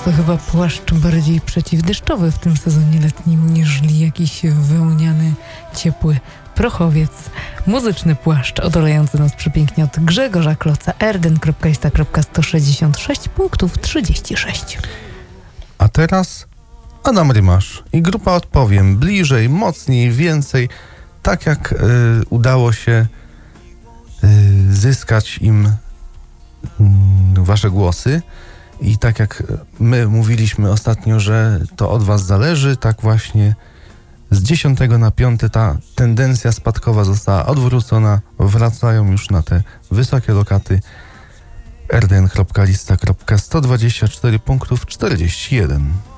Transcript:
to chyba płaszcz bardziej przeciwdeszczowy w tym sezonie letnim niż jakiś wełniany, ciepły prochowiec. Muzyczny płaszcz odolający nas przepięknie od Grzegorza Kloca. Erden.ista.166 punktów 36. A teraz Adam Rymasz i grupa Odpowiem. Bliżej, mocniej, więcej. Tak jak udało się zyskać im wasze głosy i tak jak my mówiliśmy ostatnio, że to od was zależy, tak właśnie z 10 na 5 ta tendencja spadkowa została odwrócona. Wracają już na te wysokie lokaty. Erden.lista.124 punktów 41.